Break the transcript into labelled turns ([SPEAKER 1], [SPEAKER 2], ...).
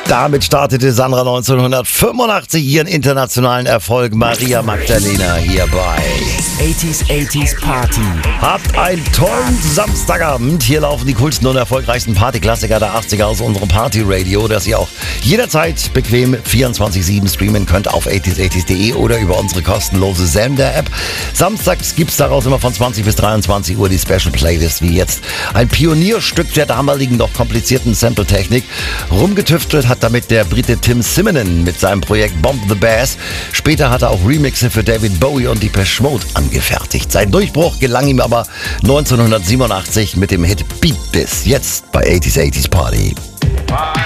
[SPEAKER 1] Damit startete Sandra 1985 ihren internationalen Erfolg. Maria Magdalena hier bei
[SPEAKER 2] 80s Party.
[SPEAKER 1] Habt einen tollen Samstagabend. Hier laufen die coolsten und erfolgreichsten Partyklassiker der 80er aus unserem Party-Radio, das ihr auch jederzeit bequem 24/7 streamen könnt auf 80s80s.de oder über unsere kostenlose Sender-App. Samstags gibt's daraus immer von 20 bis 23 Uhr die Special Playlist, wie jetzt ein Pionierstück der damaligen noch komplizierten Sample-Technik. Rumgetüftelt hat damit der Brite Tim Simonon mit seinem Projekt Bomb the Bass. Später hat er auch Remixe für David Bowie und Depeche Mode angefertigt. Sein Durchbruch gelang ihm aber 1987 mit dem Hit Beat This. Jetzt bei 80s Party.